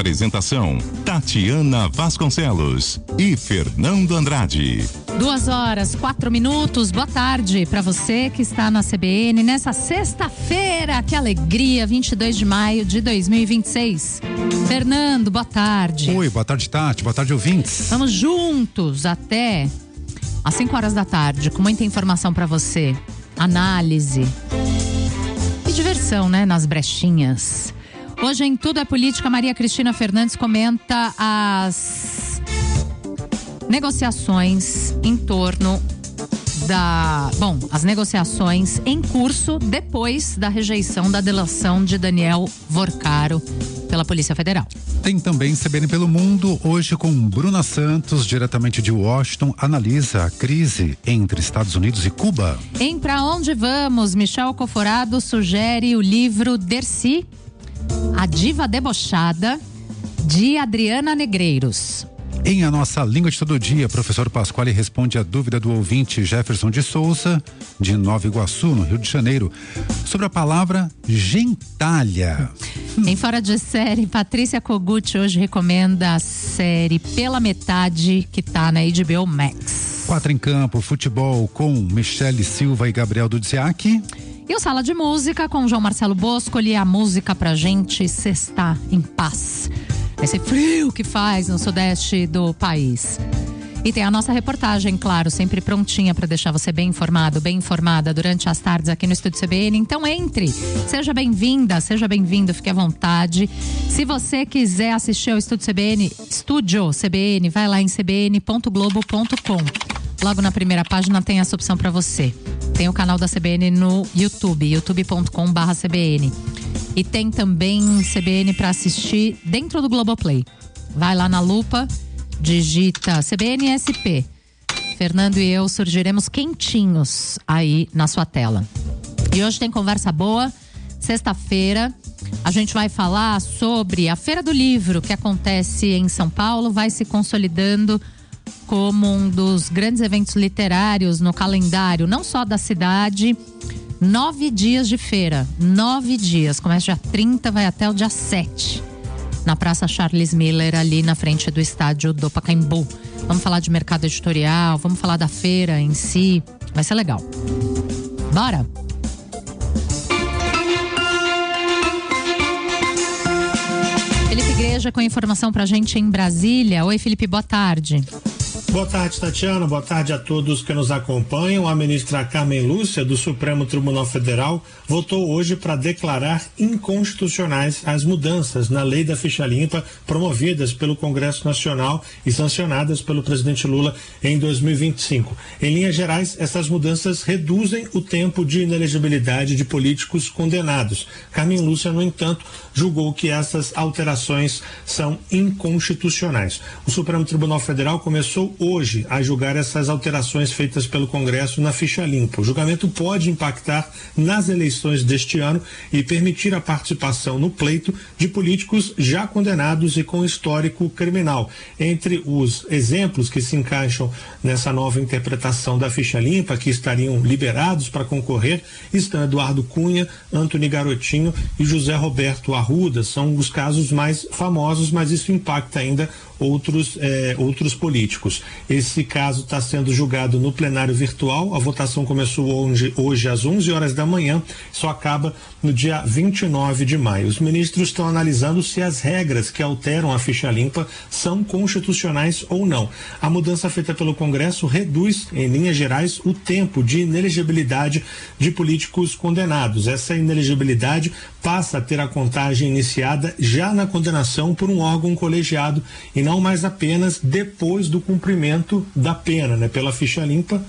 Apresentação: Tatiana Vasconcelos e Fernando Andrade. 2h04. Boa tarde para você que está na CBN nessa sexta-feira. Que alegria, 22 de maio de 2026. Fernando, boa tarde. Oi, boa tarde, Tati. Boa tarde, ouvintes. Vamos juntos até às 5 da tarde com muita informação para você, análise e diversão, né, nas brechinhas. Hoje em Tudo é Política, Maria Cristina Fernandes comenta as negociações em torno as negociações em curso depois da rejeição da delação de Daniel Vorcaro pela Polícia Federal. Tem também CBN pelo Mundo, hoje com Bruna Santos, diretamente de Washington, analisa a crise entre Estados Unidos e Cuba. Em Pra Onde Vamos, Michel Coforado sugere o livro Dercy, A Diva Debochada, de Adriana Negreiros. Em A Nossa Língua de Todo Dia, professor Pasquale responde a dúvida do ouvinte Jefferson de Souza, de Nova Iguaçu, no Rio de Janeiro, sobre a palavra gentalha. Em Fora de Série, Patrícia Kogut hoje recomenda a série Pela Metade, que tá na HBO Max. 4 em Campo, futebol com Michele Silva e Gabriel Dudziak. E o Sala de Música com João Marcelo Boscoli, a música pra gente sextar em paz. Esse frio que faz no sudeste do país. E tem a nossa reportagem, claro, sempre prontinha para deixar você bem informado, bem informada durante as tardes aqui no Estúdio CBN. Então entre, seja bem-vinda, seja bem-vindo, fique à vontade. Se você quiser assistir ao Estúdio CBN, vai lá em cbn.globo.com. Logo na primeira página tem essa opção para você. Tem o canal da CBN no YouTube, youtube.com/CBN. E tem também CBN para assistir dentro do Globoplay. Vai lá na lupa, digita CBN-SP. Fernando e eu surgiremos quentinhos aí na sua tela. E hoje tem conversa boa, sexta-feira. A gente vai falar sobre a Feira do Livro que acontece em São Paulo, vai se consolidando como um dos grandes eventos literários no calendário, não só da cidade. 9 dias de feira, 9 dias, começa dia 30, vai até o dia 7, na Praça Charles Miller, ali na frente do estádio do Pacaembu. Vamos falar de mercado editorial, vamos falar da feira em si, vai ser legal. Bora! Felipe Igreja com informação pra gente em Brasília. Oi, Felipe, boa tarde. Boa tarde, Tatiana. Boa tarde a todos que nos acompanham. A ministra Carmen Lúcia, do Supremo Tribunal Federal, votou hoje para declarar inconstitucionais as mudanças na lei da ficha limpa promovidas pelo Congresso Nacional e sancionadas pelo presidente Lula em 2025. Em linhas gerais, essas mudanças reduzem o tempo de inelegibilidade de políticos condenados. Carmen Lúcia, no entanto, julgou que essas alterações são inconstitucionais. O Supremo Tribunal Federal começou hoje a julgar essas alterações feitas pelo Congresso na ficha limpa. O julgamento pode impactar nas eleições deste ano e permitir a participação no pleito de políticos já condenados e com histórico criminal. Entre os exemplos que se encaixam nessa nova interpretação da ficha limpa, que estariam liberados para concorrer, estão Eduardo Cunha, Antony Garotinho e José Roberto Arruda. São os casos mais famosos, mas isso impacta ainda outros políticos. Esse caso está sendo julgado no plenário virtual. A votação começou hoje às 11 horas da manhã, só acaba no dia 29 de maio. Os ministros estão analisando se as regras que alteram a ficha limpa são constitucionais ou não. A mudança feita pelo Congresso reduz, em linhas gerais, o tempo de inelegibilidade de políticos condenados. Essa inelegibilidade passa a ter a contagem iniciada já na condenação por um órgão colegiado e não mais apenas depois do cumprimento da pena, né? Pela ficha limpa,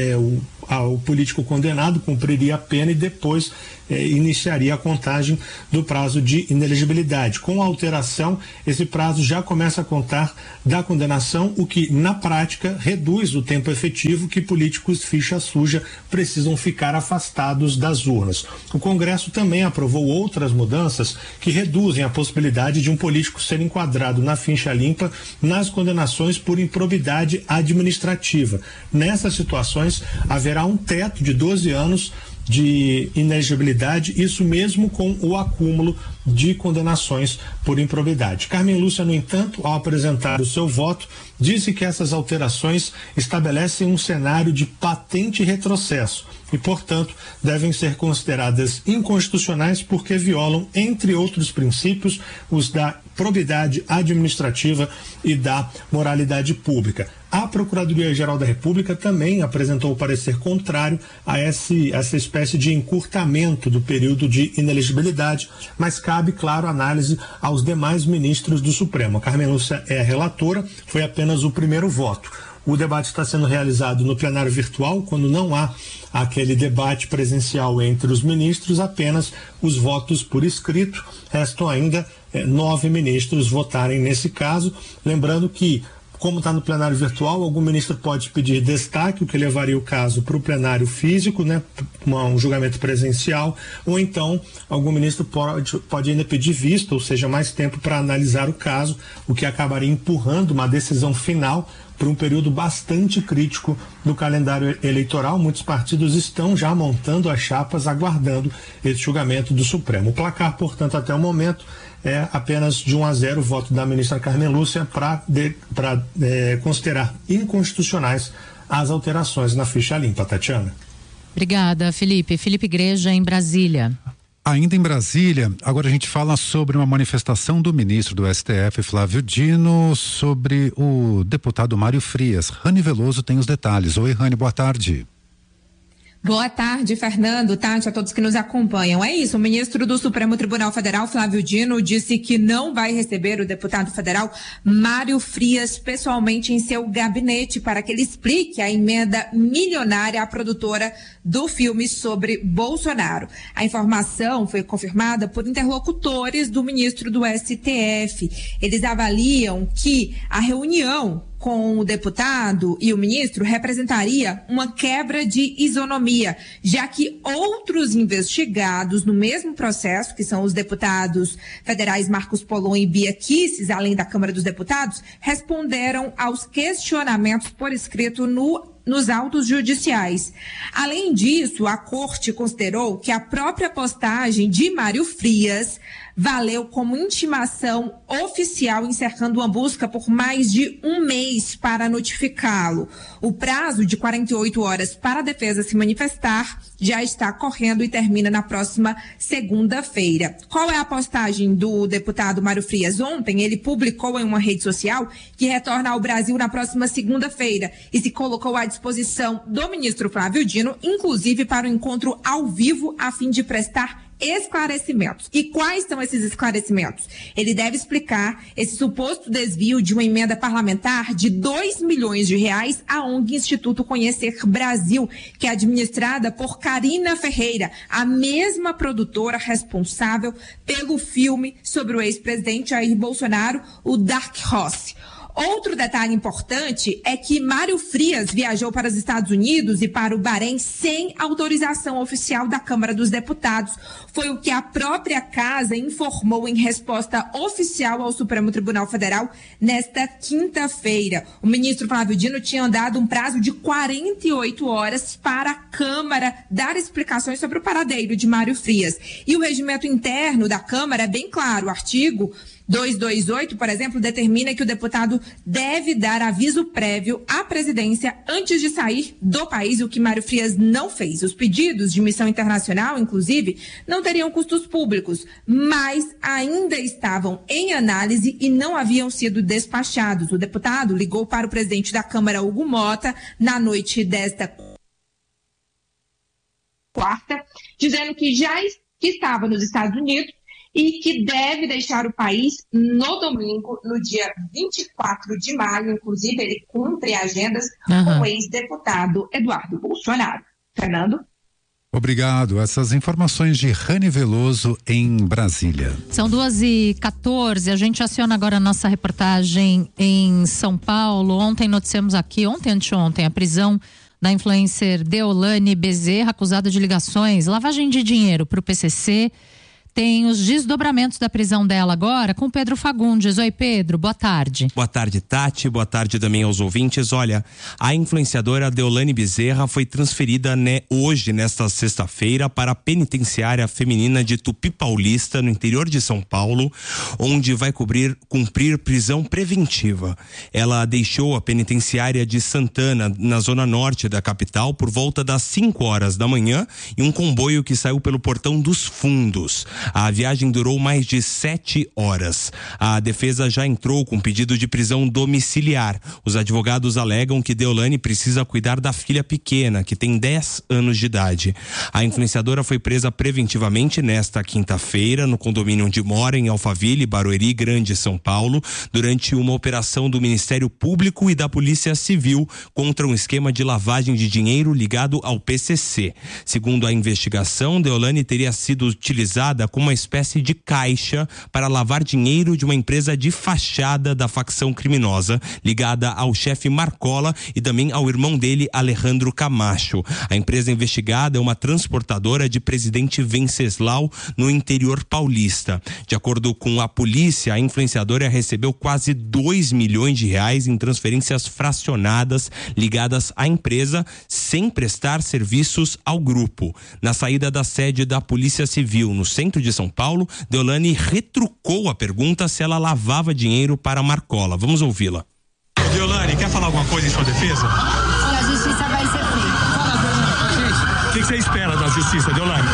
o político condenado cumpriria a pena e depois iniciaria a contagem do prazo de inelegibilidade. Com a alteração, esse prazo já começa a contar da condenação, o que na prática reduz o tempo efetivo que políticos ficha suja precisam ficar afastados das urnas. O Congresso também aprovou outras mudanças que reduzem a possibilidade de um político ser enquadrado na ficha limpa nas condenações por improbidade administrativa. Nessas situações, haverá um teto de 12 anos de inelegibilidade, isso mesmo com o acúmulo de condenações por improbidade. Carmen Lúcia, no entanto, ao apresentar o seu voto, disse que essas alterações estabelecem um cenário de patente retrocesso e, portanto, devem ser consideradas inconstitucionais porque violam, entre outros princípios, os da probidade administrativa e da moralidade pública. A Procuradoria-Geral da República também apresentou o parecer contrário a essa espécie de encurtamento do período de inelegibilidade, mas cabe, claro, análise aos demais ministros do Supremo. A Carmen Lúcia é a relatora, foi apenas o primeiro voto. O debate está sendo realizado no plenário virtual, quando não há aquele debate presencial entre os ministros, apenas os votos por escrito. Restam ainda 9 ministros votarem nesse caso. Lembrando que, como está no plenário virtual, algum ministro pode pedir destaque, o que levaria o caso para o plenário físico, né, um julgamento presencial, ou então algum ministro pode ainda pedir vista, ou seja, mais tempo para analisar o caso, o que acabaria empurrando uma decisão final para um período bastante crítico do calendário eleitoral. Muitos partidos estão já montando as chapas, aguardando esse julgamento do Supremo. O placar, portanto, até o momento é apenas de 1-0 o voto da ministra Carmen Lúcia para considerar inconstitucionais as alterações na ficha limpa. Tatiana. Obrigada, Felipe. Felipe Igreja, em Brasília. Ainda em Brasília, agora a gente fala sobre uma manifestação do ministro do STF, Flávio Dino, sobre o deputado Mário Frias. Rani Veloso tem os detalhes. Oi, Rani, boa tarde. Boa tarde, Fernando, Tati, a todos que nos acompanham. É isso, o ministro do Supremo Tribunal Federal, Flávio Dino, disse que não vai receber o deputado federal Mário Frias pessoalmente em seu gabinete para que ele explique a emenda milionária à produtora do filme sobre Bolsonaro. A informação foi confirmada por interlocutores do ministro do STF. Eles avaliam que a reunião com o deputado e o ministro representaria uma quebra de isonomia, já que outros investigados no mesmo processo, que são os deputados federais Marcos Polon e Bia Kicis, além da Câmara dos Deputados, responderam aos questionamentos por escrito nos autos judiciais. Além disso, a Corte considerou que a própria postagem de Mário Frias valeu como intimação oficial, encerrando uma busca por mais de um mês para notificá-lo. O prazo de 48 horas para a defesa se manifestar já está correndo e termina na próxima segunda-feira. Qual é a postagem do deputado Mário Frias? Ontem ele publicou em uma rede social que retorna ao Brasil na próxima segunda-feira e se colocou à disposição do ministro Flávio Dino, inclusive para o encontro ao vivo, a fim de prestar esclarecimentos. E quais são esses esclarecimentos? Ele deve explicar esse suposto desvio de uma emenda parlamentar de R$2 milhões à ONG Instituto Conhecer Brasil, que é administrada por Karina Ferreira, a mesma produtora responsável pelo filme sobre o ex-presidente Jair Bolsonaro, o Dark Horse. Outro detalhe importante é que Mário Frias viajou para os Estados Unidos e para o Bahrein sem autorização oficial da Câmara dos Deputados. Foi o que a própria casa informou em resposta oficial ao Supremo Tribunal Federal nesta quinta-feira. O ministro Flávio Dino tinha dado um prazo de 48 horas para a Câmara dar explicações sobre o paradeiro de Mário Frias. E o regimento interno da Câmara é bem claro. O artigo 228, por exemplo, determina que o deputado deve dar aviso prévio à presidência antes de sair do país, o que Mário Frias não fez. Os pedidos de missão internacional, inclusive, não teriam custos públicos, mas ainda estavam em análise e não haviam sido despachados. O deputado ligou para o presidente da Câmara, Hugo Mota, na noite desta quarta, dizendo que estava nos Estados Unidos e que deve deixar o país no domingo, no dia 24 de maio. Inclusive, ele cumpre agendas com o ex-deputado Eduardo Bolsonaro. Fernando? Obrigado. Essas informações de Rani Veloso em Brasília. São 2h14. A gente aciona agora a nossa reportagem em São Paulo. Ontem noticiamos aqui, anteontem, a prisão da influencer Deolane Bezerra, acusada de ligações, lavagem de dinheiro para o PCC. tem os desdobramentos da prisão dela agora com Pedro Fagundes. Oi, Pedro, boa tarde. Boa tarde, Tati, boa tarde também aos ouvintes. Olha, a influenciadora Deolane Bezerra foi transferida hoje, nesta sexta-feira, para a penitenciária feminina de Tupi Paulista, no interior de São Paulo, onde vai cumprir prisão preventiva. Ela deixou a penitenciária de Santana, na zona norte da capital, por volta das 5 horas da manhã, em um comboio que saiu pelo Portão dos Fundos. A viagem durou mais de 7 horas. A defesa já entrou com pedido de prisão domiciliar. Os advogados alegam que Deolane precisa cuidar da filha pequena, que tem 10 anos de idade. A influenciadora foi presa preventivamente nesta quinta-feira, no condomínio onde mora, em Alphaville, Barueri, Grande, São Paulo, durante uma operação do Ministério Público e da Polícia Civil contra um esquema de lavagem de dinheiro ligado ao PCC. Segundo a investigação, Deolane teria sido utilizada como uma espécie de caixa para lavar dinheiro de uma empresa de fachada da facção criminosa, ligada ao chefe Marcola e também ao irmão dele, Alejandro Camacho. A empresa investigada é uma transportadora de Presidente Venceslau, no interior paulista. De acordo com a polícia, a influenciadora recebeu quase 2 milhões de reais em transferências fracionadas ligadas à empresa, sem prestar serviços ao grupo. Na saída da sede da Polícia Civil, no centro de São Paulo, Deolane retrucou a pergunta se ela lavava dinheiro para Marcola. Vamos ouvi-la. Deolane, quer falar alguma coisa em sua defesa? A justiça vai ser feita. O que você espera da justiça, Deolane?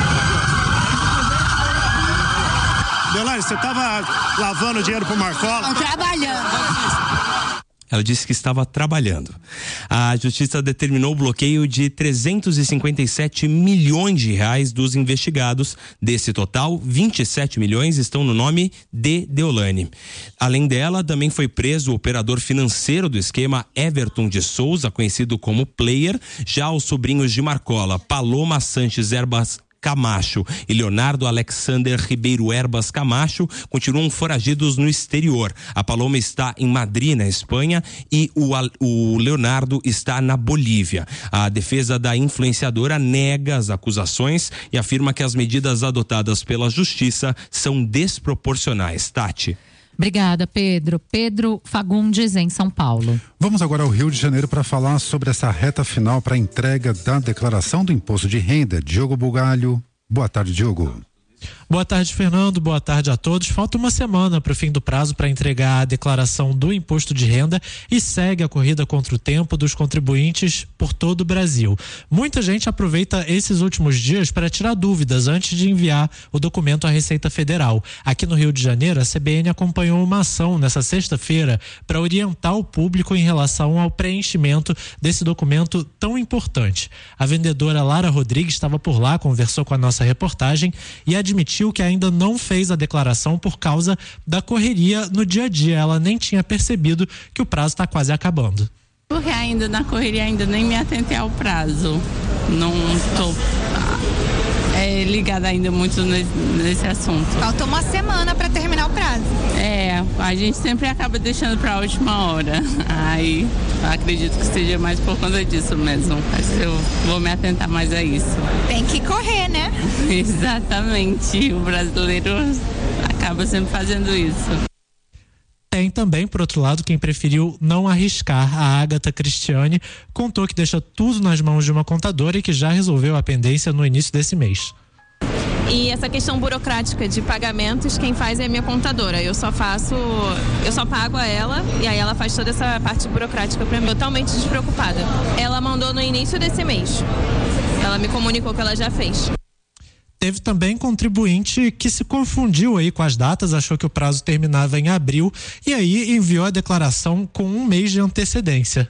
Deolane, você estava lavando dinheiro pro Marcola? Estou trabalhando. Ela disse que estava trabalhando. A justiça determinou o bloqueio de 357 milhões de reais dos investigados. Desse total, 27 milhões estão no nome de Deolane. Além dela, também foi preso o operador financeiro do esquema, Everton de Souza, conhecido como Player. Já os sobrinhos de Marcola, Paloma Sanches Herbas Camacho e Leonardo Alexander Ribeiro Herbas Camacho, continuam foragidos no exterior. A Paloma está em Madrid, na Espanha, e o Leonardo está na Bolívia. A defesa da influenciadora nega as acusações e afirma que as medidas adotadas pela justiça são desproporcionais. Tati. Obrigada, Pedro. Pedro Fagundes, em São Paulo. Vamos agora ao Rio de Janeiro para falar sobre essa reta final para a entrega da declaração do imposto de renda. Diogo Bugalho. Boa tarde, Diogo. Boa tarde, Fernando. Boa tarde a todos. Falta uma semana para o fim do prazo para entregar a declaração do imposto de renda e segue a corrida contra o tempo dos contribuintes por todo o Brasil. Muita gente aproveita esses últimos dias para tirar dúvidas antes de enviar o documento à Receita Federal. Aqui no Rio de Janeiro, a CBN acompanhou uma ação nessa sexta-feira para orientar o público em relação ao preenchimento desse documento tão importante. A vendedora Lara Rodrigues estava por lá, conversou com a nossa reportagem e admitiu que ainda não fez a declaração por causa da correria no dia a dia. Ela nem tinha percebido que o prazo está quase acabando. Porque ainda na correria ainda nem me atentei ao prazo. Não estou ligada ainda muito nesse assunto. Faltou uma semana para terminar o prazo. A gente sempre acaba deixando para a última hora. Aí acredito que seja mais por conta disso mesmo. Acho que eu vou me atentar mais a isso. Tem que correr, né? Exatamente. O brasileiro acaba sempre fazendo isso. Tem também, por outro lado, quem preferiu não arriscar. A Agatha Cristiane contou que deixa tudo nas mãos de uma contadora e que já resolveu a pendência no início desse mês. E essa questão burocrática de pagamentos, quem faz é a minha contadora. Eu só pago a ela e aí ela faz toda essa parte burocrática para mim. Totalmente despreocupada. Ela mandou no início desse mês. Ela me comunicou que ela já fez. Teve também contribuinte que se confundiu aí com as datas, achou que o prazo terminava em abril e aí enviou a declaração com um mês de antecedência.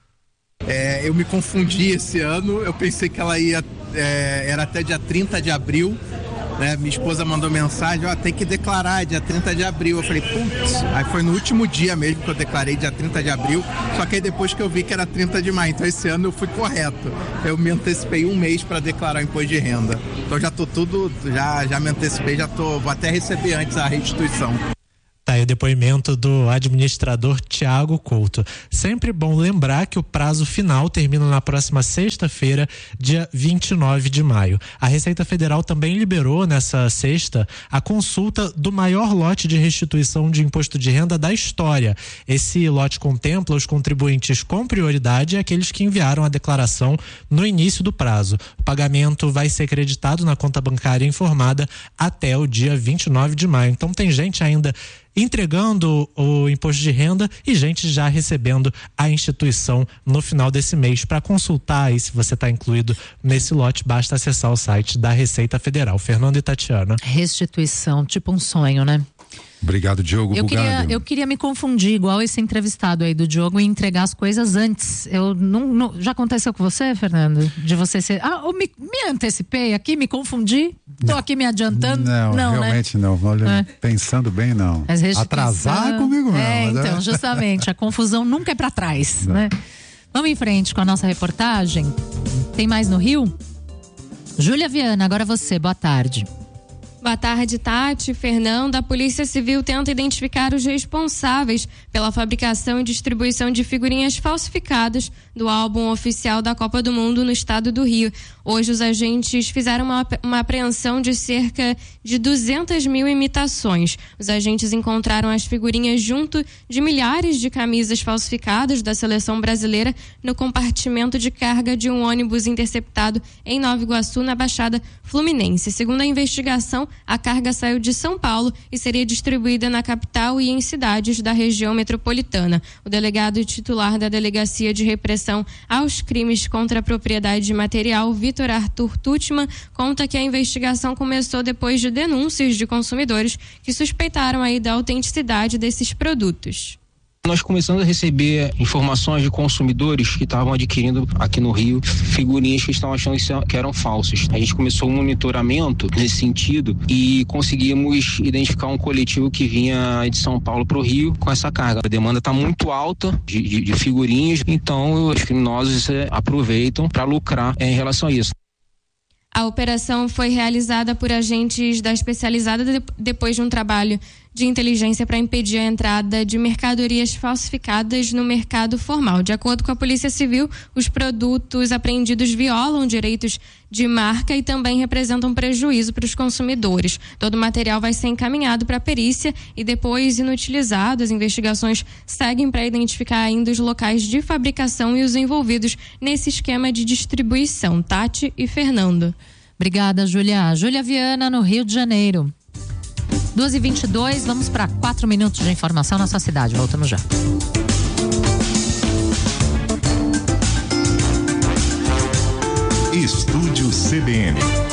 Eu me confundi esse ano, eu pensei que ela era até dia 30 de abril, né? Minha esposa mandou mensagem, tem que declarar dia 30 de abril. Eu falei, putz, aí foi no último dia mesmo que eu declarei, dia 30 de abril, só que aí depois que eu vi que era 30 de maio, então esse ano eu fui correto. Eu me antecipei um mês para declarar o imposto de renda. Então já tô tudo, já me antecipei, vou até receber antes a restituição. Tá aí o depoimento do administrador Tiago Couto. Sempre bom lembrar que o prazo final termina na próxima sexta-feira, dia 29 de maio. A Receita Federal também liberou nessa sexta a consulta do maior lote de restituição de imposto de renda da história. Esse lote contempla os contribuintes com prioridade e aqueles que enviaram a declaração no início do prazo. O pagamento vai ser creditado na conta bancária informada até o dia 29 de maio. Então tem gente ainda entregando o imposto de renda e gente já recebendo a instituição no final desse mês. Para consultar aí se você está incluído nesse lote, basta acessar o site da Receita Federal. Fernando e Tatiana. Restituição, tipo um sonho, né? Obrigado, Diogo Bugalho. Eu queria me confundir, igual esse entrevistado aí do Diogo, e entregar as coisas antes. Eu não já aconteceu com você, Fernando? De você ser... eu me antecipei aqui, me confundi? Tô aqui me adiantando? Não, realmente, né? Não. Olha, pensando bem, não. Atrasar é comigo mesmo. Então, justamente, a confusão nunca é pra trás, né? Vamos em frente com a nossa reportagem. Tem mais no Rio? Júlia Viana, agora você, boa tarde. Boa tarde, Tati, Fernando. A Polícia Civil tenta identificar os responsáveis pela fabricação e distribuição de figurinhas falsificadas do álbum oficial da Copa do Mundo no estado do Rio. Hoje, os agentes fizeram uma apreensão de cerca de 200 mil imitações. Os agentes encontraram as figurinhas junto de milhares de camisas falsificadas da seleção brasileira no compartimento de carga de um ônibus interceptado em Nova Iguaçu, na Baixada Fluminense. Segundo a investigação, a carga saiu de São Paulo e seria distribuída na capital e em cidades da região metropolitana. O delegado titular da Delegacia de Repressão aos Crimes contra a Propriedade Material, Vitor Arthur Tutman, conta que a investigação começou depois de denúncias de consumidores que suspeitaram aí da autenticidade desses produtos. Nós começamos a receber informações de consumidores que estavam adquirindo aqui no Rio figurinhas que estavam achando que eram falsas. A gente começou um monitoramento nesse sentido e conseguimos identificar um coletivo que vinha de São Paulo para o Rio com essa carga. A demanda está muito alta de figurinhas, então os criminosos aproveitam para lucrar em relação a isso. A operação foi realizada por agentes da especializada depois de um trabalho de inteligência para impedir a entrada de mercadorias falsificadas no mercado formal. De acordo com a Polícia Civil, os produtos apreendidos violam direitos de marca e também representam prejuízo para os consumidores. Todo o material vai ser encaminhado para a perícia e depois inutilizado. As investigações seguem para identificar ainda os locais de fabricação e os envolvidos nesse esquema de distribuição. Tati e Fernando. Obrigada, Júlia. Júlia Viana, no Rio de Janeiro. 2h22, vamos para 4 minutos de informação na sua cidade. Voltamos já. Estúdio CBN.